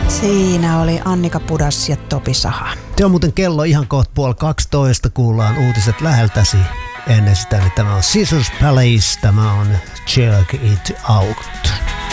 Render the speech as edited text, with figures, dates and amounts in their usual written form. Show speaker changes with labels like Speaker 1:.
Speaker 1: Siinä oli Annika Pudas ja Topi Saha.
Speaker 2: Se on muuten kello ihan kohta 11:30, kuullaan uutiset läheltäsi. Ennen sitä niin tämä on Scissors Palace, tämä on Jerk It Out.